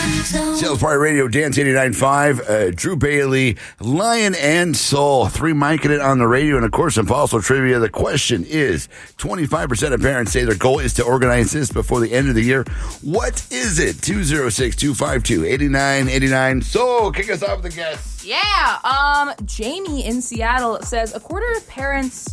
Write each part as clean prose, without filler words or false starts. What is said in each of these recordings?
Seattle's Party Radio, Dance 89.5, Drew Bailey, Lion and Soul, 3 miking it on the radio, and of course, Impossible Trivia. The question is, 25% of parents say their goal is to organize this before the end of the year. What is it? 206-252-8989. Soul, kick us off with the guess. Yeah, Jamie in Seattle says a quarter of parents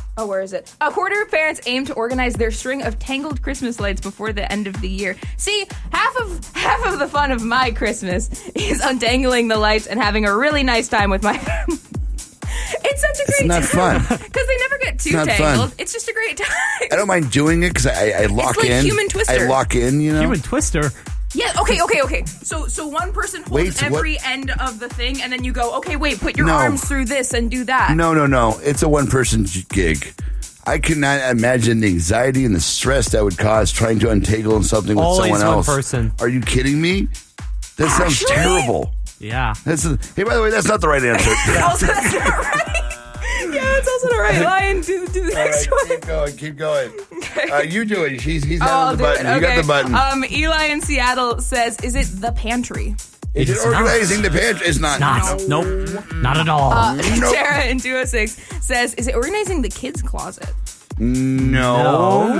aim to organize their string of tangled Christmas lights before the end of the year. See, half of the fun of my Christmas is untangling the lights and having a really nice time with my family. It's such a great time. It's not fun. Because they never get too tangled. Fun. It's just a great time. I don't mind doing it because I lock it's like in. Human Twister. I lock in, you know. Human Twister? Yeah, okay. So one person holds every end of the thing, and then you go, okay, wait, put your arms through this and do that. No. It's a one-person gig. I cannot imagine the anxiety and the stress that would cause trying to untangle something with someone else. One person. Are you kidding me? That sounds terrible. Yeah. Hey, by the way, that's not the right answer. Also, that's not right. Yeah, it's also not right. Lion, do the next one. Keep going. Okay. You do it. He's on the button. Okay. You got the button. Eli in Seattle says, is it the pantry? Is it organizing the pantry? It's not. Nope. Not at all. Sarah in 206 says, is it organizing the kids' closet? No.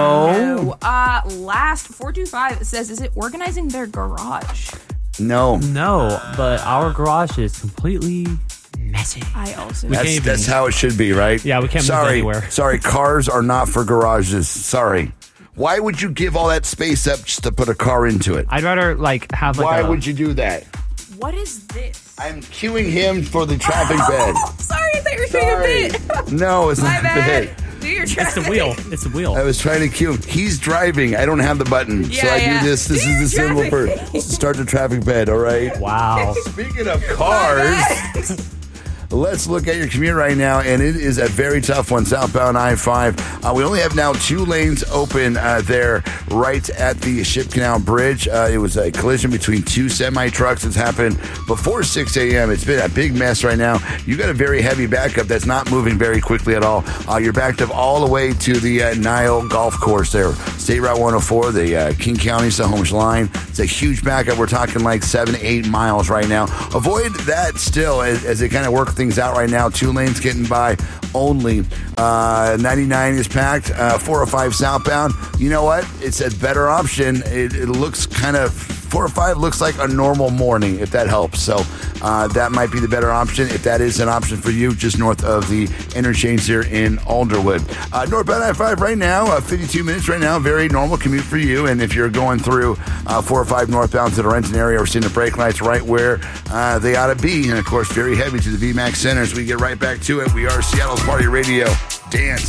Last 425 says, is it organizing their garage? No, but our garage is completely messy. I also. That's how it should be, right? Yeah, we can't move anywhere. Sorry, cars are not for garages. Sorry. Why would you give all that space up just to put a car into it? I'd rather have Why would you do that? What is this? I'm cueing him for the traffic bed. Sorry, I thought you were doing a bit. No, it's not a bit. Do your traffic. It's the wheel. I was trying to cue him. He's driving. I don't have the button. So I do this. This is the symbol for start the traffic bed, all right? Wow. Speaking of cars, let's look at your commute right now, and it is a very tough one, southbound I-5. We only have now 2 lanes open there right at the Ship Canal Bridge. It was a collision between 2 semi-trucks that's happened before 6 a.m. It's been a big mess right now. You got a very heavy backup that's not moving very quickly at all. You're backed up all the way to the Nile Golf Course there. State Route 104, the King County Snohomish line. It's a huge backup. We're talking like 7 to 8 miles right now. Avoid that still as they kind of work things out right now. 2 lanes getting by only. 99 is packed. 405 southbound. You know what? It's a better option. It looks kind of 405 looks like a normal morning, if that helps. So that might be the better option. If that is an option for you, just north of the interchange here in Alderwood. Northbound I-5 right now, 52 minutes right now. Very normal commute for you. And if you're going through 405 northbound to the Renton area or seeing the brake lights right where they ought to be. And, of course, very heavy to the VMAX Center. As we get right back to it, we are Seattle's Party Radio. Dance.